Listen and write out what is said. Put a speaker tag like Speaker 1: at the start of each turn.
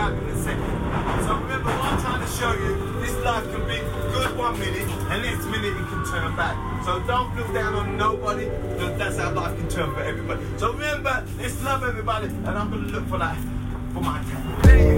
Speaker 1: out in a second. So remember what I'm trying to show you, this life can be good 1 minute, and next minute it can turn bad. So don't look down on nobody, because that's how life can turn for everybody. So remember, let's love everybody, and I'm going to look for that, for my time. There you go.